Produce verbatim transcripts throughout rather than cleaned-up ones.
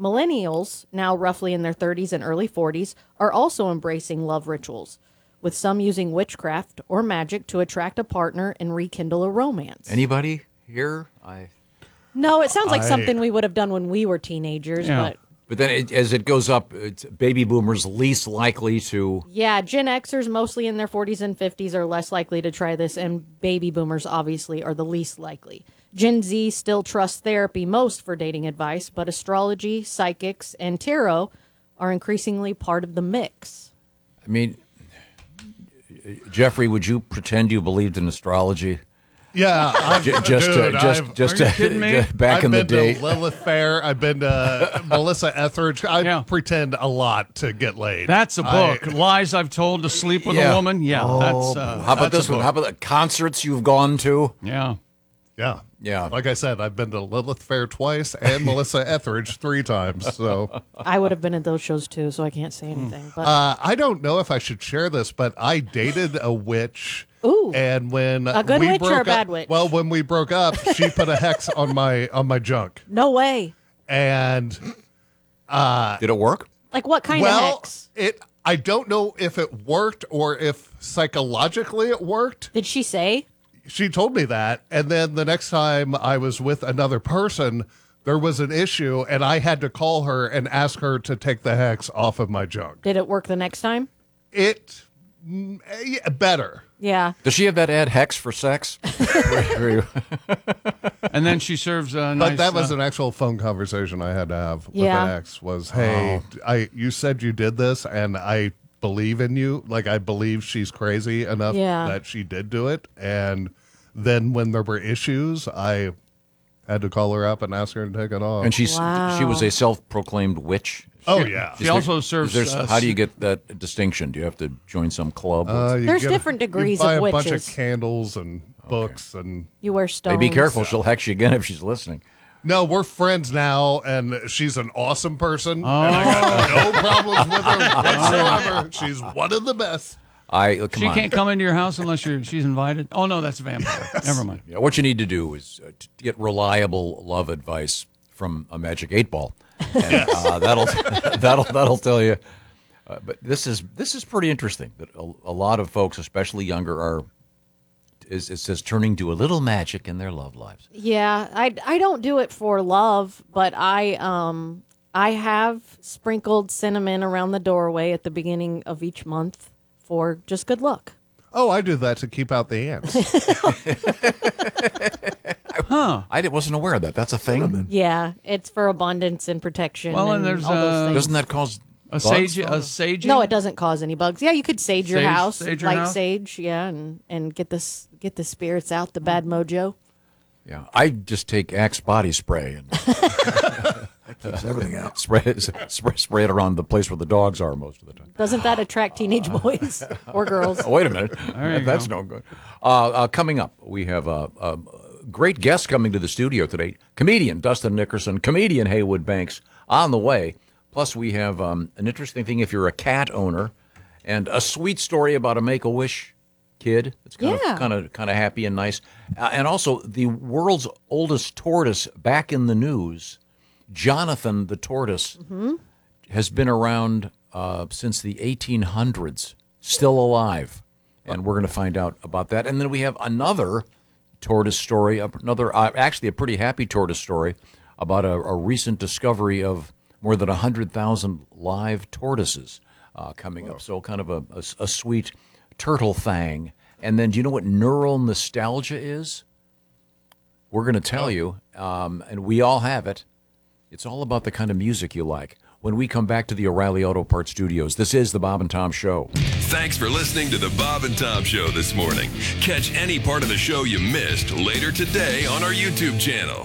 Millennials, now roughly in their thirties and early forties, are also embracing love rituals, with some using witchcraft or magic to attract a partner and rekindle a romance. Anybody here? I. No, it sounds like I- something we would have done when we were teenagers, Yeah. but But then it, as it goes up, it's baby boomers least likely to. yeah, Gen Xers, mostly in their forties and fifties, are less likely to try this, and baby boomers, obviously, are the least likely. Gen Z still trusts therapy most for dating advice, but astrology, psychics, and tarot are increasingly part of the mix. I mean, Jeffrey, would you pretend you believed in astrology? Yeah, I've, J- just dude, to, just I've, just Are you to, kidding me? back I've in the been day. to Lilith Fair. I've been to Melissa Etheridge. I Yeah. pretend a lot to get laid. That's a I- book. Lies I've told to sleep with Yeah. a woman. Yeah, that's. Uh, How about that's this a one? book. How about the concerts you've gone to? Yeah. yeah, Yeah. Like I said, I've been to Lilith Fair twice and Melissa Etheridge three times. So I would have been at those shows too, so I can't say anything. But uh, I don't know if I should share this, but I dated a witch. Ooh. And when A good we witch or broke a bad up, witch? well, when we broke up, she put a hex on my on my junk, no way. and Did it work? Like what kind well, of hex? it. I don't know if it worked or if psychologically it worked. Did she say? She told me that, and then the next time I was with another person, there was an issue, and I had to call her and ask her to take the hex off of my junk. Did it work the next time? It mm, yeah, better. Yeah. Does she have that ad Hex for sex? And then she serves a But nice. that was uh, an actual phone conversation I had to have with Yeah. an ex. Was hey, I you said you did this, and I believe in you. Like I believe she's crazy enough Yeah. that she did do it. And then when there were issues, I had to call her up and ask her to take it off. And she's Wow. she was a self-proclaimed witch. oh yeah, She also serves. Is there- uh, how do you get that distinction? Do you have to join some club? Uh, you There's get a- different you degrees buy of a bunch of witches. candles and books and You wear hey, stones. be careful. She'll hex you again if she's listening. no, we're friends now, and she's an awesome person. And I got no problems with her whatsoever. She's one of the best. I uh, come She on. can't come into your house unless you're she's invited. Oh no, that's a vampire. Never mind. Yeah, what you need to do is uh, to get reliable love advice from a magic eight ball. And, uh, that'll that'll that'll tell you. Uh, but this is this is pretty interesting. That a, a lot of folks, especially younger, are is it says turning to a little magic in their love lives. Yeah, I, I don't do it for love, but I um I have sprinkled cinnamon around the doorway at the beginning of each month for just good luck. Oh, I do that to keep out the ants. I did- wasn't aware of that. That's a thing. Yeah, it's for abundance and protection. Well, and and there's, all those uh, things. Doesn't that cause A bugs? sage. A sage. No, it doesn't cause any bugs. Yeah, you could sage your Sage- house, sage your light house? sage, yeah, and and get this get the spirits out, the bad mojo. Yeah, I just take Axe body spray and keeps everything out. Spray, it- spray spray it around the place where the dogs are most of the time. Doesn't that attract teenage boys or girls? Oh, wait a minute, you that's go. no good. Uh, uh, coming up, we have a, a great guest coming to the studio today. Comedian Dustin Nickerson, comedian Haywood Banks on the way. Plus, we have um, an interesting thing if you're a cat owner, and a sweet story about a Make-A-Wish kid. It's kind Yeah. of kind of kind of happy and nice, uh, and also the world's oldest tortoise back in the news. Jonathan the tortoise has been around uh, since the eighteen hundreds, still alive, and we're going to find out about that. And then we have another tortoise story, another uh, actually a pretty happy tortoise story about a, a recent discovery of more than one hundred thousand live tortoises uh, coming up. So kind of a, a, a sweet turtle thang. And then do you know what neural nostalgia is? We're going to tell you, um, and we all have it. It's all about the kind of music you like. When we come back to the O'Reilly Auto Parts Studios, this is the Bob and Tom Show. Thanks for listening to the Bob and Tom Show this morning. Catch any part of the show you missed later today on our YouTube channel.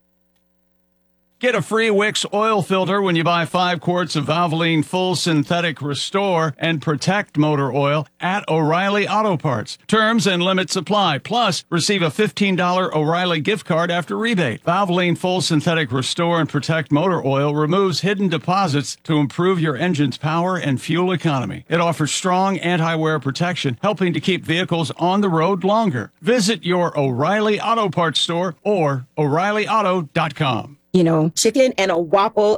Get a free Wix oil filter when you buy five quarts of Valvoline Full Synthetic Restore and Protect Motor Oil at O'Reilly Auto Parts. Terms and limits apply. Plus, receive a fifteen dollars O'Reilly gift card after rebate. Valvoline Full Synthetic Restore and Protect Motor Oil removes hidden deposits to improve your engine's power and fuel economy. It offers strong anti-wear protection, helping to keep vehicles on the road longer. Visit your O'Reilly Auto Parts store or O'Reilly Auto dot com. You know, chicken and a waffle